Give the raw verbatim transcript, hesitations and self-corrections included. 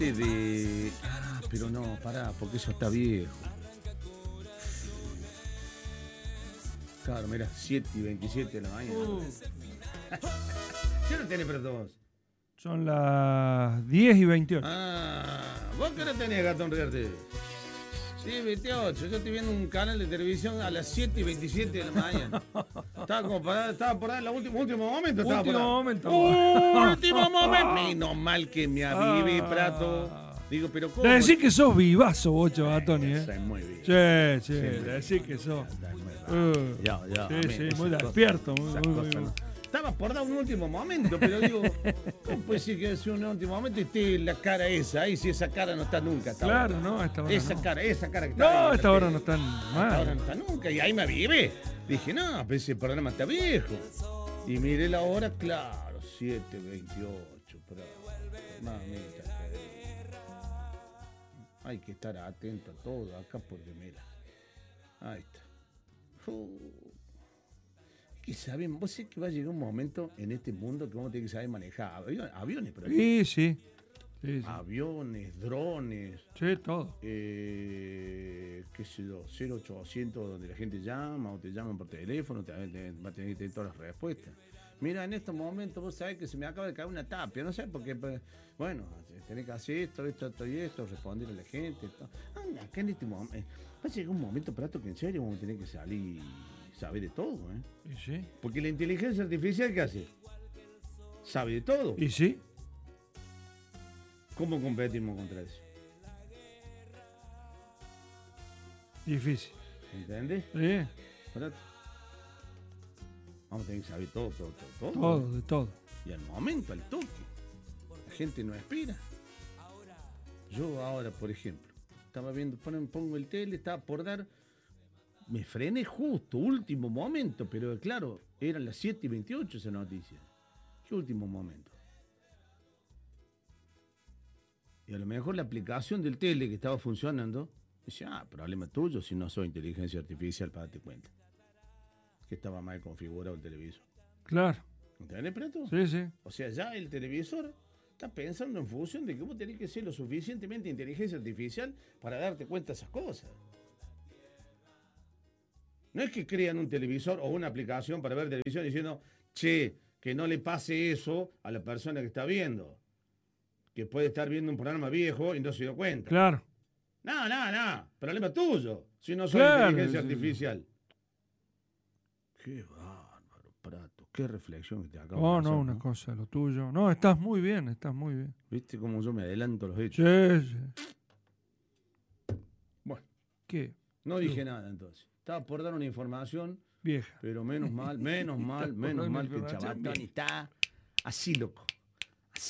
de... Ah, pero no, pará, porque eso está viejo. Claro, mira, siete y veintisiete de la mañana. Uh. ¿Qué hora tenés, pero vos? Son las diez y veintiocho. Ah, ¿vos qué hora tenés, Gastón Riarte? Sí, veintiocho. Yo estoy viendo un canal de televisión a las siete y veintisiete de la mañana. Estaba como parada, estaba por ahí en el último, último momento. Estaba Último por momento. Último momento. Menos mal que me avive, ah. Prato. Digo, pero ¿cómo? De decir que sos vivazo, vos, Chabatoni, ¿eh? Soy muy bien. Sí, sí, de decir que sos. Uh, ya, ya. Sí, sí, muy despierto. Muy, muy, muy, muy. Estaba por dar un último momento, pero digo, ¿cómo puede ser que es un último momento y esté la cara esa? Ahí si esa cara no está nunca. Claro, hora. no, esta hora Esa no. cara, esa cara que está No, ahí, esta hora no está mal. Esta hora no está nunca. Y ahí me avivé. Dije, no, pero ese programa está viejo. Y miré la hora, claro, siete veintiocho. Pero, mamita, hay que estar atento a todo acá porque mira. Ahí está. Uh. Que saben, vos sé que va a llegar un momento en este mundo que vamos a tener que saber manejar aviones, por ejemplo. Sí, sí. sí, sí. Aviones, drones. Sí, todo. Eh, qué sé yo, cero ochocientos donde la gente llama o te llaman por teléfono, te, te, va a tener que tener todas las respuestas. Mira, en estos momentos vos sabés que se me acaba de caer una tapia, no sé, porque, bueno, tenés que hacer esto, esto, esto y esto, responder a la gente. Ah, acá en este momento, va a llegar un momento, Prato, que en serio vamos a tener que salir... Sabe de todo, ¿eh? ¿Y sí? Porque la inteligencia artificial, ¿qué hace? Sabe de todo. ¿Y sí? ¿Cómo competimos contra eso? Difícil. ¿Entendés? Sí. Espérate. Vamos a tener que saber todo, todo, todo, todo. Todo, de todo. Y al momento, al toque. La gente no espera. Yo ahora, por ejemplo, estaba viendo, pongo el tele, estaba por dar... Me frené justo, último momento, pero claro, eran las siete y veintiocho esa noticia. ¿Qué último momento? Y a lo mejor la aplicación del tele que estaba funcionando, dice, ah, problema tuyo si no soy inteligencia artificial, para darte cuenta. Que estaba mal configurado el televisor. Claro. ¿Entendés, Preto? Sí, sí. O sea, ya el televisor está pensando en función de que vos tenés que ser lo suficientemente inteligencia artificial para darte cuenta de esas cosas. No es que crean un televisor o una aplicación para ver televisión diciendo, che, que no le pase eso a la persona que está viendo. Que puede estar viendo un programa viejo y no se dio cuenta. Claro. No, no, no. Problema tuyo. Si no soy claro, inteligencia sí. artificial. Qué bárbaro, Prato. Qué reflexión que te acabo oh, de hacer. No, una ¿no? cosa, lo tuyo. No, estás muy bien, estás muy bien. ¿Viste cómo yo me adelanto los hechos? Sí, sí. Bueno. ¿Qué? No dije nada entonces. Estaba por dar una información vieja. Pero menos mal, menos mal, menos mal que Chabatoni está así, loco.